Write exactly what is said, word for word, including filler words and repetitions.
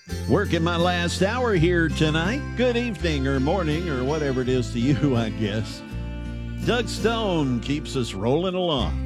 Working my last hour here tonight. Good evening or morning or whatever it is to you, I guess. Doug Stone keeps us rolling along.